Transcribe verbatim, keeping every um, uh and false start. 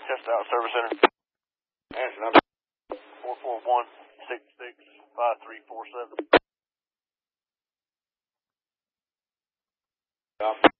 Test out service center. Answer number four four one, six six, five three four seven.